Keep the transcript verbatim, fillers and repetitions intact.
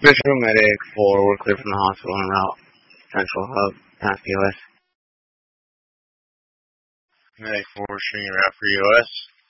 Visual Medic for we're clear from the hospital en route. Central Hub, past P O S. Medic four, string route for E O S.